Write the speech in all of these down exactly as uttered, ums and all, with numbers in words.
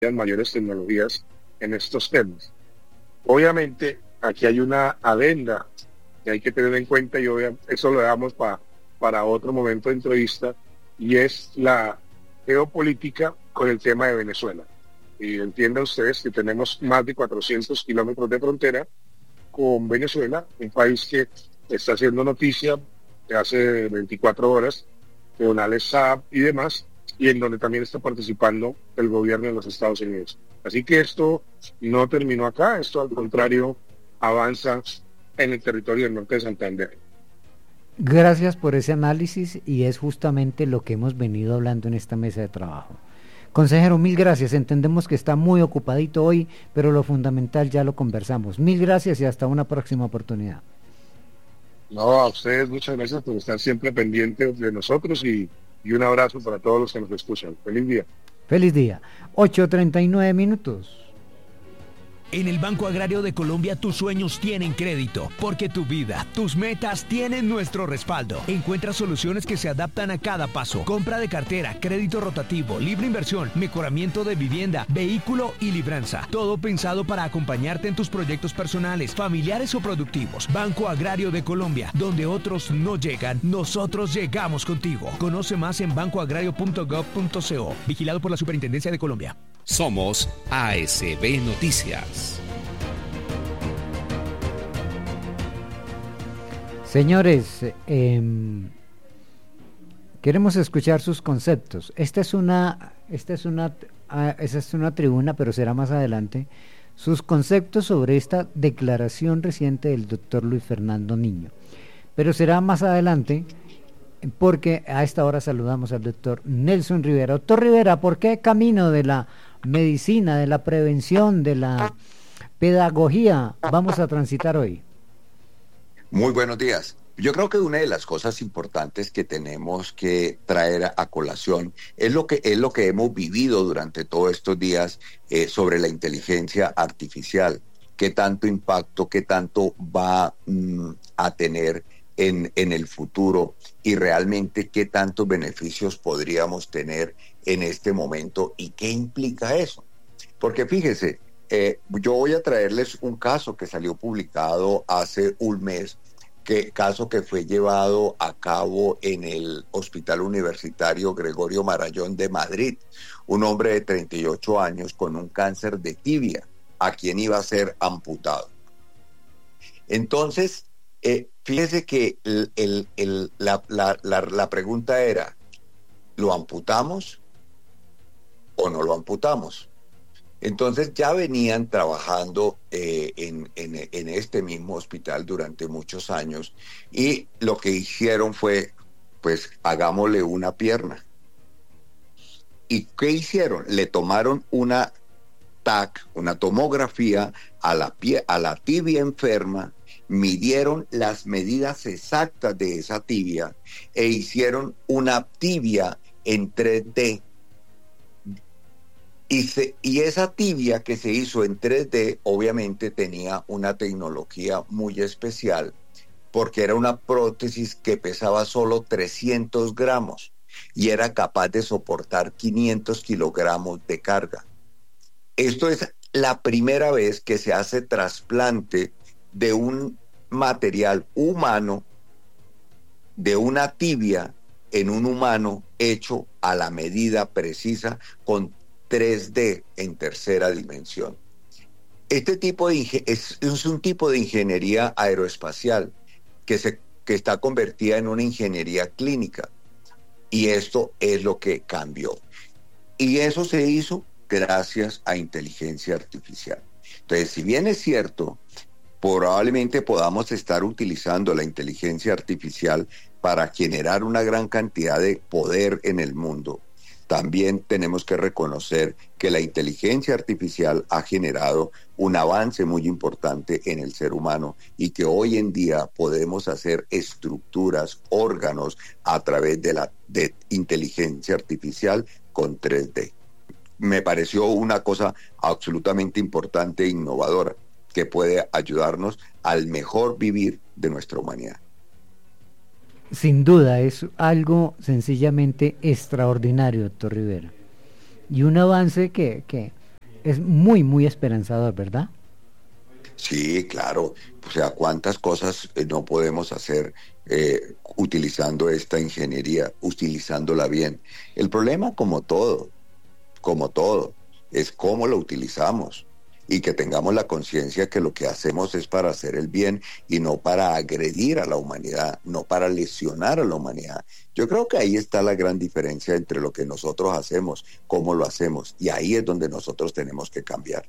mayores tecnologías en estos temas. Obviamente, aquí hay una adenda que hay que tener en cuenta y obvia- eso lo dejamos pa- para otro momento de entrevista y es la geopolítica con el tema de Venezuela. Y entiendan ustedes que tenemos más de cuatrocientos kilómetros de frontera con Venezuela, un país que está haciendo noticia de hace veinticuatro horas, tribunales Saab y demás, y en donde también está participando el gobierno de los Estados Unidos. Así que esto no terminó acá, esto al contrario avanza en el territorio del norte de Santander. Gracias por ese análisis y es justamente lo que hemos venido hablando en esta mesa de trabajo. Consejero, mil gracias. Entendemos que está muy ocupadito hoy, pero lo fundamental ya lo conversamos. Mil gracias y hasta una próxima oportunidad. No, a ustedes muchas gracias por estar siempre pendientes de nosotros y, y un abrazo para todos los que nos escuchan. Feliz día. Feliz día. ocho treinta y nueve minutos. En el Banco Agrario de Colombia tus sueños tienen crédito, porque tu vida, tus metas tienen nuestro respaldo. Encuentra soluciones que se adaptan a cada paso. Compra de cartera, crédito rotativo, libre inversión, mejoramiento de vivienda, vehículo y libranza. Todo pensado para acompañarte en tus proyectos personales, familiares o productivos. Banco Agrario de Colombia, donde otros no llegan, nosotros llegamos contigo. Conoce más en banco agrario punto gov punto co. Vigilado por la Superintendencia de Colombia. Somos A S B Noticias. Señores, eh, queremos escuchar sus conceptos. Esta es una, esta es una, ah, esa es una tribuna, pero será más adelante. Sus conceptos sobre esta declaración reciente del doctor Luis Fernando Niño. Pero será más adelante, porque a esta hora saludamos al doctor Nelson Rivera. Doctor Rivera, ¿por qué camino de la medicina, de la prevención, de la pedagogía vamos a transitar hoy? Muy buenos días. Yo creo que una de las cosas importantes que tenemos que traer a, a colación es lo que es lo que hemos vivido durante todos estos días eh, sobre la inteligencia artificial. Qué tanto impacto, qué tanto va mm, a tener en, en el futuro y realmente qué tantos beneficios podríamos tener en este momento y qué implica eso. Porque fíjese, eh, yo voy a traerles un caso que salió publicado hace un mes, que, caso que fue llevado a cabo en el Hospital Universitario Gregorio Marañón de Madrid, un hombre de treinta y ocho años con un cáncer de tibia, a quien iba a ser amputado. Entonces, eh, fíjese que el, el, el, la, la, la, la pregunta era, ¿lo amputamos o no lo amputamos? Entonces ya venían trabajando eh, en, en, en este mismo hospital durante muchos años y lo que hicieron fue, pues hagámosle una pierna. ¿Y qué hicieron? Le tomaron una T A C, una tomografía a la, pie, a la tibia enferma, midieron las medidas exactas de esa tibia e hicieron una tibia en tres D. Y, se, y esa tibia que se hizo en tres D obviamente tenía una tecnología muy especial porque era una prótesis que pesaba solo trescientos gramos y era capaz de soportar quinientos kilogramos de carga. Esto es la primera vez que se hace trasplante de un material humano, de una tibia en un humano hecho a la medida precisa con tres D en tercera dimensión. Este tipo de es, es un tipo de ingeniería aeroespacial que, se, que está convertida en una ingeniería clínica y esto es lo que cambió. Y eso se hizo gracias a inteligencia artificial. Entonces, si bien es cierto, probablemente podamos estar utilizando la inteligencia artificial para generar una gran cantidad de poder en el mundo, también tenemos que reconocer que la inteligencia artificial ha generado un avance muy importante en el ser humano y que hoy en día podemos hacer estructuras, órganos a través de la de inteligencia artificial con tres D. Me pareció una cosa absolutamente importante e innovadora que puede ayudarnos al mejor vivir de nuestra humanidad. Sin duda, es algo sencillamente extraordinario, doctor Rivera. Y un avance que, que es muy, muy esperanzador, ¿verdad? Sí, claro. O sea, cuántas cosas eh, no podemos hacer eh, utilizando esta ingeniería, utilizándola bien. El problema, como todo, como todo, es cómo lo utilizamos y que tengamos la conciencia que lo que hacemos es para hacer el bien y no para agredir a la humanidad, no para lesionar a la humanidad. Yo creo que ahí está la gran diferencia entre lo que nosotros hacemos, cómo lo hacemos, y ahí es donde nosotros tenemos que cambiar.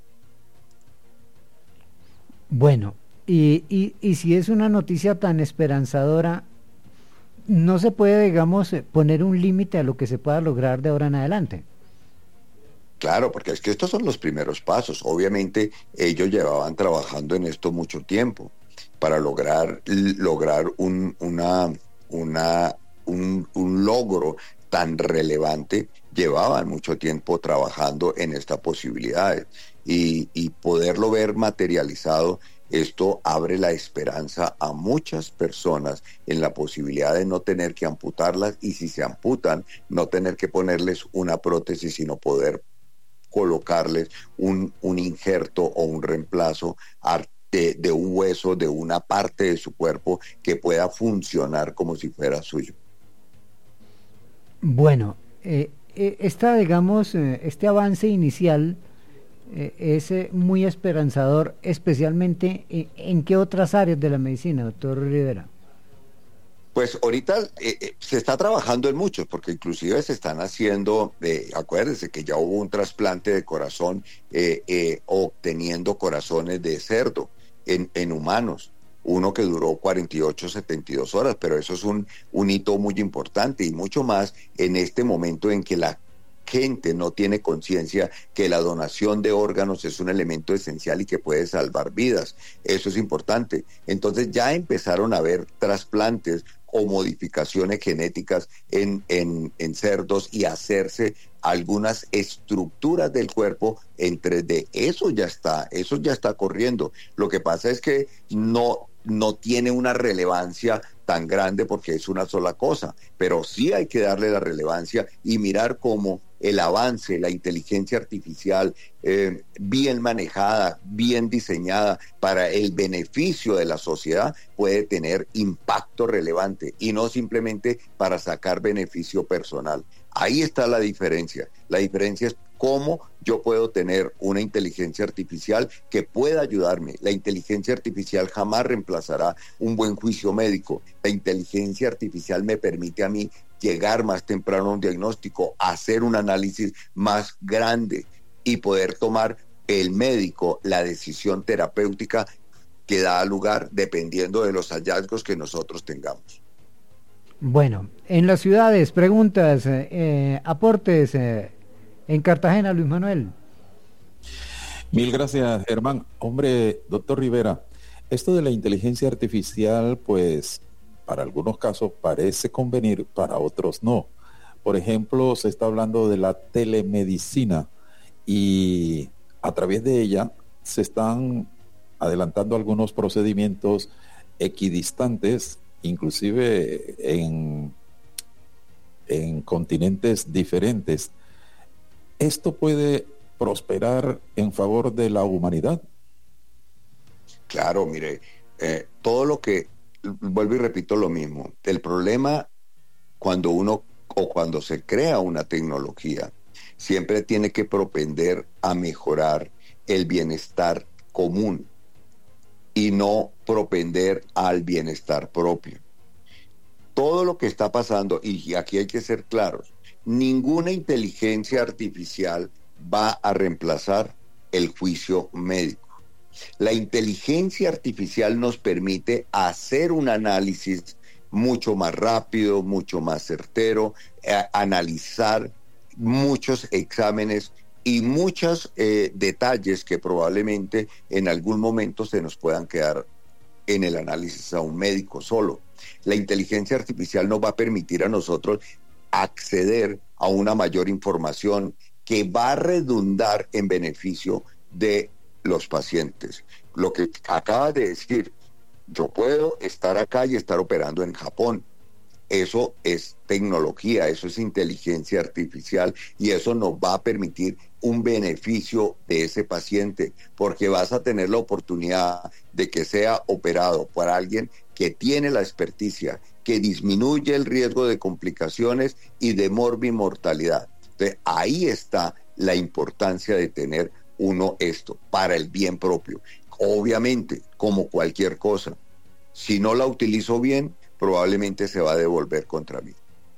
Bueno, y, y, y si es una noticia tan esperanzadora, no se puede, digamos, poner un límite a lo que se pueda lograr de ahora en adelante. Claro, porque es que estos son los primeros pasos. Obviamente ellos llevaban trabajando en esto mucho tiempo para lograr, lograr un, una, una, un, un logro tan relevante. Llevaban mucho tiempo trabajando en estas posibilidades y, y poderlo ver materializado. Esto abre la esperanza a muchas personas en la posibilidad de no tener que amputarlas, y si se amputan, no tener que ponerles una prótesis, sino poder colocarles un, un injerto o un reemplazo de, de un hueso, de una parte de su cuerpo que pueda funcionar como si fuera suyo. Bueno, eh, eh, esta, digamos, eh, este avance inicial eh, es eh, muy esperanzador, especialmente en, en qué otras áreas de la medicina, doctor Rivera. Pues ahorita eh, eh, se está trabajando en muchos, porque inclusive se están haciendo, eh, acuérdense que ya hubo un trasplante de corazón eh, eh, obteniendo corazones de cerdo en, en humanos, uno que duró cuarenta y ocho, setenta y dos horas, pero eso es un, un hito muy importante, y mucho más en este momento en que la gente no tiene conciencia que la donación de órganos es un elemento esencial y que puede salvar vidas. Eso es importante. Entonces ya empezaron a haber trasplantes o modificaciones genéticas en, en, en cerdos, y hacerse algunas estructuras del cuerpo en tres D. Eso ya está, eso ya está corriendo. Lo que pasa es que no, no tiene una relevancia tan grande porque es una sola cosa, pero sí hay que darle la relevancia y mirar cómo el avance, la inteligencia artificial eh, bien manejada, bien diseñada para el beneficio de la sociedad, puede tener impacto relevante y no simplemente para sacar beneficio personal. Ahí está la diferencia. La diferencia es cómo yo puedo tener una inteligencia artificial que pueda ayudarme. La inteligencia artificial jamás reemplazará un buen juicio médico. La inteligencia artificial me permite a mí llegar más temprano a un diagnóstico, hacer un análisis más grande y poder tomar el médico la decisión terapéutica que da lugar dependiendo de los hallazgos que nosotros tengamos. Bueno, en las ciudades, preguntas, eh, aportes, eh, en Cartagena, Luis Manuel. Mil gracias, Germán. Hombre, doctor Rivera, esto de la inteligencia artificial, pues, para algunos casos parece convenir, para otros no. Por ejemplo, se está hablando de la telemedicina y a través de ella se están adelantando algunos procedimientos equidistantes, inclusive en, en continentes diferentes. ¿Esto puede prosperar en favor de la humanidad? Claro, mire, eh, todo lo que, vuelvo y repito lo mismo, el problema cuando uno o cuando se crea una tecnología, siempre tiene que propender a mejorar el bienestar común y no propender al bienestar propio. Todo lo que está pasando, y aquí hay que ser claros, ninguna inteligencia artificial va a reemplazar el juicio médico. La inteligencia artificial nos permite hacer un análisis mucho más rápido, mucho más certero, eh, analizar muchos exámenes y muchos eh, detalles que probablemente en algún momento se nos puedan quedar en el análisis a un médico solo. La inteligencia artificial nos va a permitir a nosotros acceder a una mayor información que va a redundar en beneficio de los pacientes. Lo que acaba de decir, yo puedo estar acá y estar operando en Japón. Eso es tecnología, eso es inteligencia artificial, y eso nos va a permitir un beneficio de ese paciente, porque vas a tener la oportunidad de que sea operado por alguien que tiene la experticia, que disminuye el riesgo de complicaciones y de morbimortalidad. Entonces, ahí está la importancia de tener uno esto para el bien propio. Obviamente, como cualquier cosa, si no la utilizo bien, probablemente se va a devolver contra mí.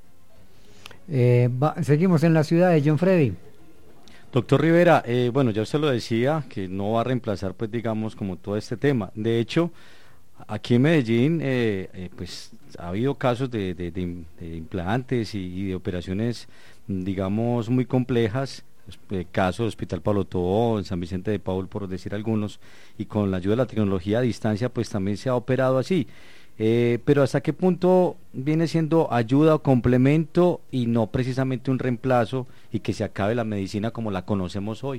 Eh, va, seguimos en la ciudad de John Freddy. Doctor Rivera, eh, bueno, ya usted lo decía, que no va a reemplazar, pues digamos, como todo este tema. De hecho, aquí en Medellín, eh, eh, pues ha habido casos de, de, de, de implantes y, y de operaciones, digamos, muy complejas, eh, caso de Hospital Pablo Tobón, San Vicente de Paul, por decir algunos, y con la ayuda de la tecnología a distancia, pues también se ha operado así. Eh, pero ¿hasta qué punto viene siendo ayuda o complemento y no precisamente un reemplazo y que se acabe la medicina como la conocemos hoy?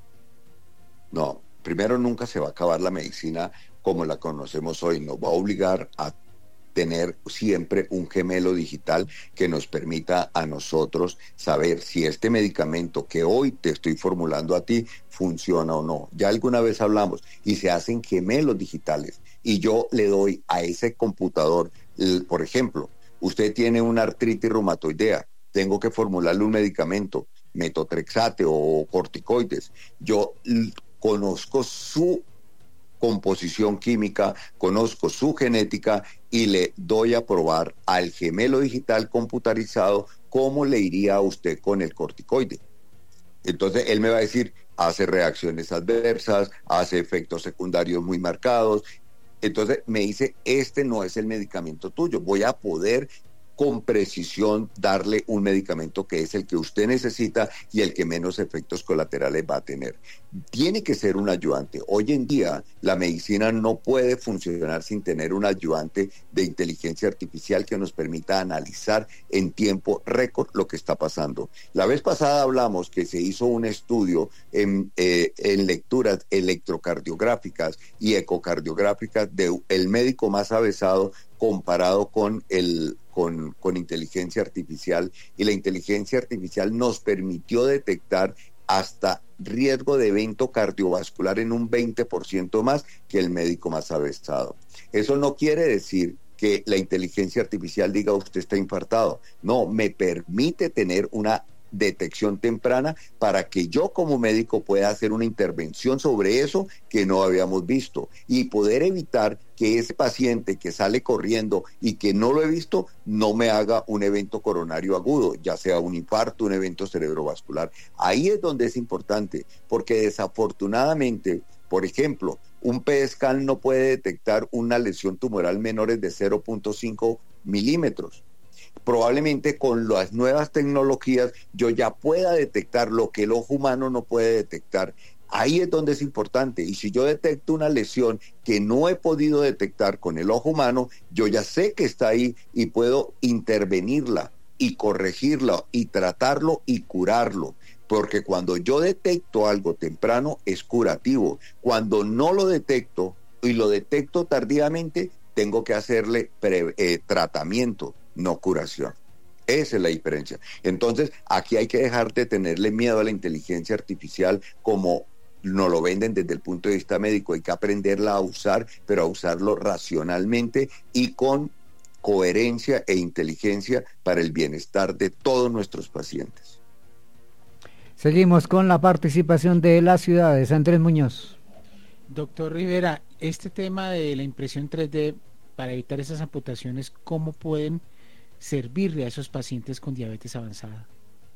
No, primero nunca se va a acabar la medicina como la conocemos hoy, nos va a obligar a tener siempre un gemelo digital que nos permita a nosotros saber si este medicamento que hoy te estoy formulando a ti funciona o no. Ya alguna vez hablamos y se hacen gemelos digitales y yo le doy a ese computador, por ejemplo, usted tiene una artritis reumatoidea, tengo que formularle un medicamento, metotrexate o corticoides, yo conozco su composición química, conozco su genética y le doy a probar al gemelo digital computarizado cómo le iría a usted con el corticoide. Entonces él me va a decir, hace reacciones adversas, hace efectos secundarios muy marcados. Entonces me dice, este no es el medicamento tuyo, voy a poder con precisión darle un medicamento que es el que usted necesita y el que menos efectos colaterales va a tener. Tiene que ser un ayudante. Hoy en día la medicina no puede funcionar sin tener un ayudante de inteligencia artificial que nos permita analizar en tiempo récord lo que está pasando. La vez pasada hablamos que se hizo un estudio en, eh, en lecturas electrocardiográficas y ecocardiográficas de el médico más avesado comparado con el Con, con inteligencia artificial, y la inteligencia artificial nos permitió detectar hasta riesgo de evento cardiovascular en un veinte por ciento más que el médico más avesado. Eso no quiere decir que la inteligencia artificial diga usted está infartado, no, me permite tener una detección temprana para que yo como médico pueda hacer una intervención sobre eso que no habíamos visto y poder evitar que ese paciente que sale corriendo y que no lo he visto no me haga un evento coronario agudo, ya sea un infarto, un evento cerebrovascular. Ahí es donde es importante, porque desafortunadamente, por ejemplo, un P E T scan no puede detectar una lesión tumoral menores de cero punto cinco milímetros. Probablemente con las nuevas tecnologías yo ya pueda detectar lo que el ojo humano no puede detectar. Ahí es donde es importante. Y si yo detecto una lesión que no he podido detectar con el ojo humano, yo ya sé que está ahí y puedo intervenirla y corregirla y tratarlo y curarlo. Porque cuando yo detecto algo temprano es curativo. Cuando no lo detecto y lo detecto tardíamente, tengo que hacerle pre, eh, tratamiento, no curación. Esa es la diferencia. Entonces, aquí hay que dejar de tenerle miedo a la inteligencia artificial como nos lo venden desde el punto de vista médico. Hay que aprenderla a usar, pero a usarlo racionalmente y con coherencia e inteligencia para el bienestar de todos nuestros pacientes. Seguimos con la participación de las ciudades. Andrés Muñoz. Doctor Rivera, este tema de la impresión tres D para evitar esas amputaciones, ¿cómo pueden servirle a esos pacientes con diabetes avanzada?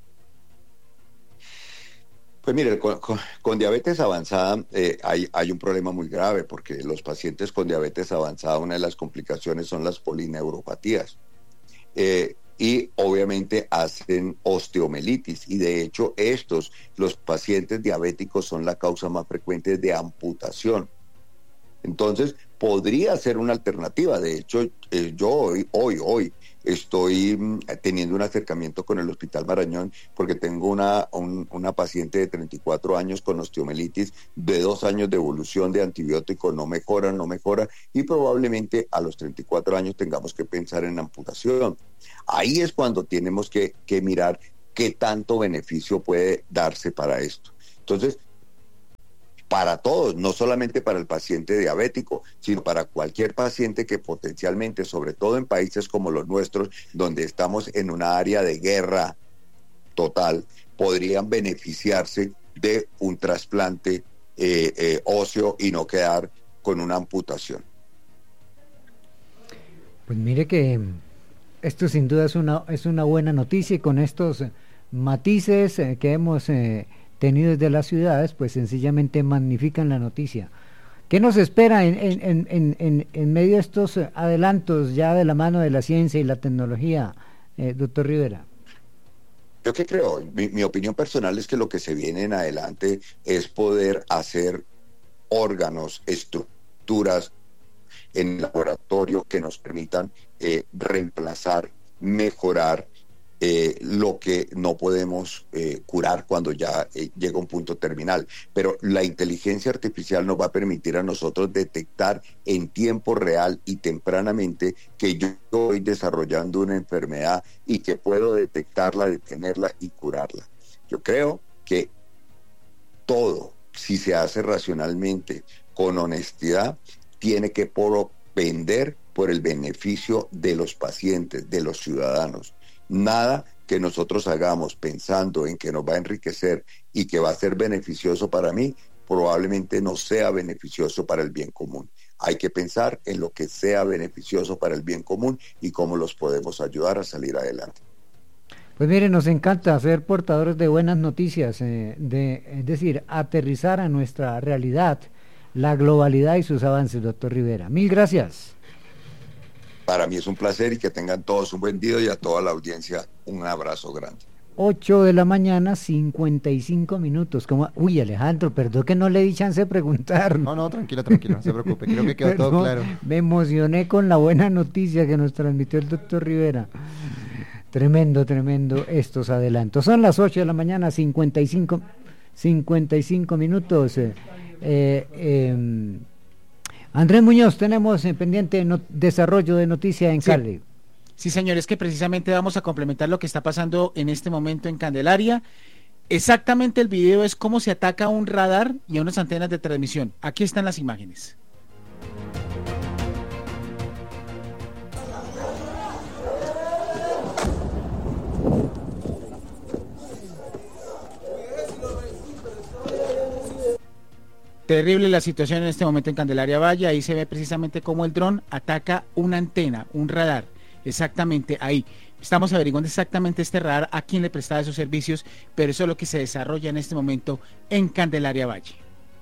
Pues mire, con, con, con diabetes avanzada eh, hay, hay un problema muy grave, porque los pacientes con diabetes avanzada, una de las complicaciones son las polineuropatías. Eh, y obviamente hacen osteomelitis, y de hecho estos, los pacientes diabéticos, son la causa más frecuente de amputación. Entonces, podría ser una alternativa. De hecho, eh, yo hoy, hoy, hoy estoy mm, teniendo un acercamiento con el Hospital Marañón, porque tengo una, un, una paciente de treinta y cuatro años con osteomelitis, de dos años de evolución de antibiótico, no mejora, no mejora, y probablemente a los treinta y cuatro años tengamos que pensar en amputación. Ahí es cuando tenemos que, que mirar qué tanto beneficio puede darse para esto. Entonces, para todos, no solamente para el paciente diabético, sino para cualquier paciente que potencialmente, sobre todo en países como los nuestros, donde estamos en una área de guerra total, podrían beneficiarse de un trasplante eh, eh, óseo y no quedar con una amputación. Pues mire que esto sin duda es una, es una buena noticia, y con estos matices eh, que hemos eh, tenido desde las ciudades, pues sencillamente magnifican la noticia. ¿Qué nos espera en, en, en, en, en medio de estos adelantos ya de la mano de la ciencia y la tecnología, eh, doctor Rivera? Yo qué creo, mi, mi opinión personal es que lo que se viene en adelante es poder hacer órganos, estructuras en el laboratorio que nos permitan eh, reemplazar, mejorar eh, lo que no podemos eh, curar cuando ya eh, llega un punto terminal. Pero la inteligencia artificial nos va a permitir a nosotros detectar en tiempo real y tempranamente que yo estoy desarrollando una enfermedad y que puedo detectarla, detenerla y curarla. Yo creo que todo, si se hace racionalmente, con honestidad, tiene que propender por el beneficio de los pacientes, de los ciudadanos. Nada que nosotros hagamos pensando en que nos va a enriquecer y que va a ser beneficioso para mí, probablemente no sea beneficioso para el bien común. Hay que pensar en lo que sea beneficioso para el bien común y cómo los podemos ayudar a salir adelante. Pues mire, nos encanta ser portadores de buenas noticias, eh, de, es decir, aterrizar a nuestra realidad la globalidad y sus avances, doctor Rivera. Mil gracias. Para mí es un placer y que tengan todos un buen día, y a toda la audiencia un abrazo grande. ocho de la mañana, cincuenta y cinco minutos. Como... Uy, Alejandro, perdón que no le di chance de preguntar. No, no, tranquilo, tranquilo, no se preocupe, creo que quedó Perdón, todo claro. Me emocioné con la buena noticia que nos transmitió el doctor Rivera. Tremendo, tremendo estos adelantos. Son las ocho de la mañana, cincuenta y cinco, cincuenta y cinco minutos. Eh, eh, eh, Andrés Muñoz, tenemos en pendiente no, desarrollo de noticia en sí. Cali. Sí, señores, que precisamente vamos a complementar lo que está pasando en este momento en Candelaria. Exactamente el video es cómo se ataca a un radar y a unas antenas de transmisión. Aquí están las imágenes. Terrible la situación en este momento en Candelaria Valle. Ahí se ve precisamente cómo el dron ataca una antena, un radar. Exactamente ahí. Estamos averiguando exactamente este radar, a quién le prestaba esos servicios, pero eso es lo que se desarrolla en este momento en Candelaria Valle.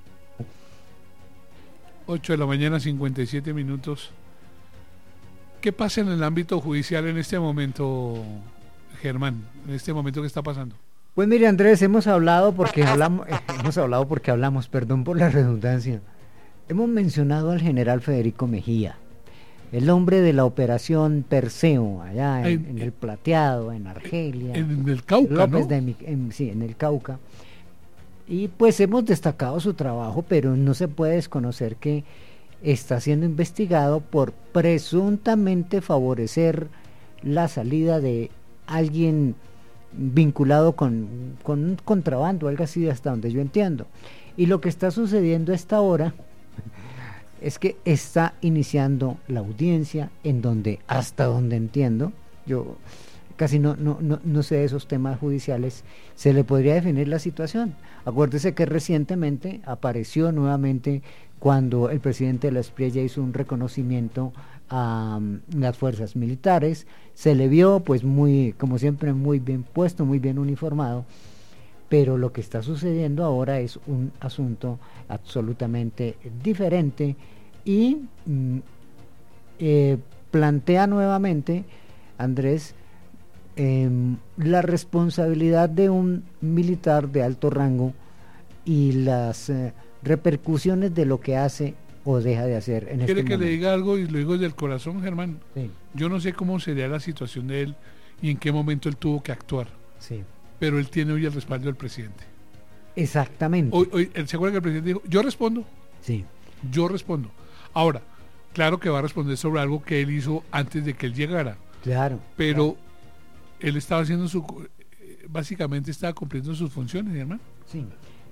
ocho de la mañana, cincuenta y siete minutos. ¿Qué pasa en el ámbito judicial en este momento, Germán? En este momento, ¿qué está pasando? Pues mire, Andrés, hemos hablado porque hablamos, eh, hemos hablado porque hablamos, perdón por la redundancia. Hemos mencionado al general Federico Mejía, el hombre de la operación Perseo, allá en, en el Plateado, en Argelia. En el Cauca, López ¿no? de, en, sí, en el Cauca. Y pues hemos destacado su trabajo, pero no se puede desconocer que está siendo investigado por presuntamente favorecer la salida de alguien vinculado con, con un contrabando, algo así, hasta donde yo entiendo. Y lo que está sucediendo a esta hora es que está iniciando la audiencia, en donde, hasta donde entiendo, yo casi no, no, no, no sé de esos temas judiciales, se le podría definir la situación. Acuérdese que recientemente apareció nuevamente cuando el presidente de la Espriella hizo un reconocimiento a um, las fuerzas militares, se le vio pues muy, como siempre, muy bien puesto, muy bien uniformado, pero lo que está sucediendo ahora es un asunto absolutamente diferente y mm, eh, plantea nuevamente, Andrés, eh, la responsabilidad de un militar de alto rango y las eh, repercusiones de lo que hace o deja de hacer en este ¿Quiere momento. que le diga algo y lo digo desde el corazón, Germán? Sí. Yo no sé cómo sería la situación de él y en qué momento él tuvo que actuar. Sí. Pero él tiene hoy el respaldo del presidente. Exactamente. Hoy, hoy, él se acuerda que el presidente dijo, yo respondo. Sí. Yo respondo. Ahora, claro que va a responder sobre algo que él hizo antes de que él llegara. Claro. Pero claro. él estaba haciendo su... Básicamente estaba cumpliendo sus funciones, hermano. Sí.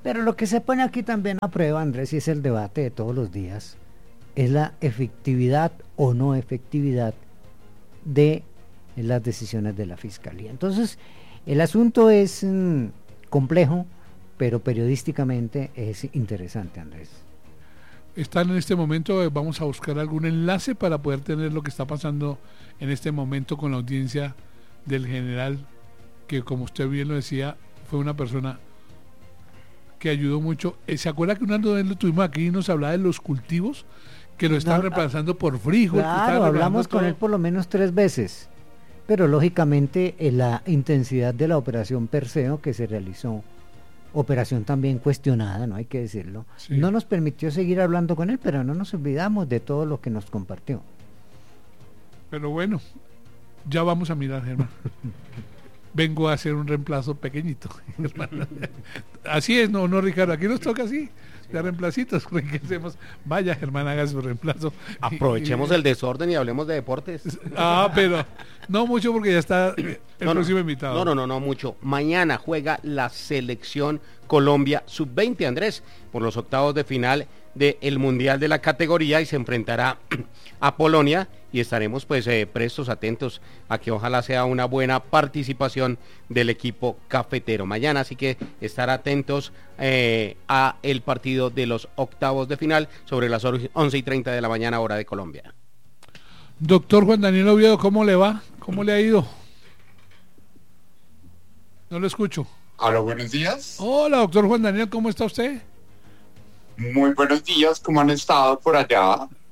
Pero lo que se pone aquí también a prueba, Andrés, y es el debate de todos los días, es la efectividad o no efectividad de las decisiones de la Fiscalía. Entonces, el asunto es mmm, complejo, pero periodísticamente es interesante, Andrés. Están en este momento, vamos a buscar algún enlace para poder tener lo que está pasando en este momento con la audiencia del general, que como usted bien lo decía, fue una persona que ayudó mucho. ¿Se acuerda que una vez lo tuvimos aquí y nos hablaba de los cultivos que lo están no, reemplazando por frijol? Claro, hablamos con todo. Él por lo menos tres veces, pero lógicamente en la intensidad de la operación Perseo que se realizó, operación también cuestionada, no hay que decirlo, sí. No nos permitió seguir hablando con él, pero no nos olvidamos de todo lo que nos compartió. Pero bueno, ya vamos a mirar, Germán. Vengo a hacer un reemplazo pequeñito. Así es, no, no, Ricardo, aquí nos toca así, de reemplacitos. Vaya, Germán, haga su reemplazo. Aprovechemos el desorden y hablemos de deportes. Ah, pero no mucho porque ya está el no, próximo no, invitado. No, no, no, no mucho. Mañana juega la selección Colombia sub veinte, Andrés, por los octavos de final del Mundial de la categoría y se enfrentará a Polonia y estaremos pues eh, prestos, atentos a que ojalá sea una buena participación del equipo cafetero mañana, así que estar atentos eh, a el partido de los octavos de final sobre las once y treinta de la mañana hora de Colombia. Doctor Juan Daniel Oviedo, ¿cómo le va? ¿Cómo le ha ido? No lo escucho. Hola, buenos días. Hola, doctor Juan Daniel, ¿cómo está usted? Muy buenos días, ¿cómo han estado por allá?